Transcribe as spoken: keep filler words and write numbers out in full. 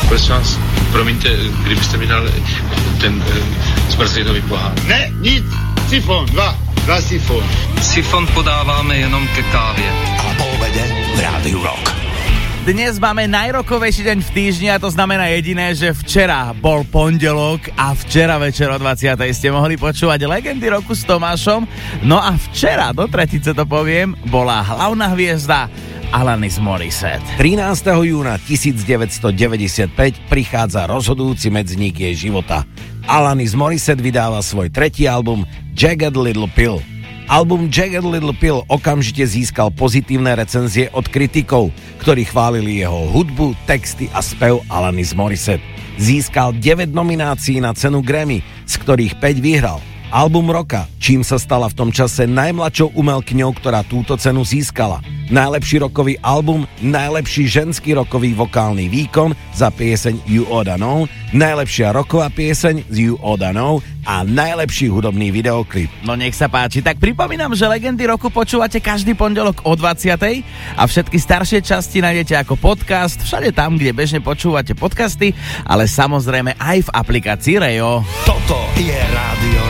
Prosím vás, promiňte, kdybyste mi dal ten e, zmrzlinový pohár. Ne, nic, sifón, dva, dva sifón. Sifón podáváme jenom ke kávě. A po obede v Rádiu Rock. Dnes máme najrokovejší deň v týždni a to znamená jediné, že včera bol pondelok a včera večer o dvadsiatej ste mohli počúvať Legendy roku s Tomášom. No a včera, do tretice to poviem, bola hlavná hviezda Alanis Morissette. trinásteho júna tisícdeväťstodeväťdesiatpäť prichádza rozhodujúci medzník jej života. Alanis Morissette vydáva svoj tretí album Jagged Little Pill. Album Jagged Little Pill okamžite získal pozitívne recenzie od kritikov, ktorí chválili jeho hudbu, texty a spev Alanis Morissette. Získal deväť nominácií na cenu Grammy, z ktorých päť vyhral. Album roka, čím sa stala v tom čase najmladšou umelkyňou, ktorá túto cenu získala. Najlepší rokový album, najlepší ženský rokový vokálny výkon za pieseň You Oughta Know, najlepšia roková pieseň z You Oughta Know a najlepší hudobný videoklip. No nech sa páči, tak pripomínam, že Legendy roku počúvate každý pondelok o dvadsiatej a všetky staršie časti nájdete ako podcast všade tam, kde bežne počúvate podcasty, ale samozrejme aj v aplikácii Rejo. Toto je Rádio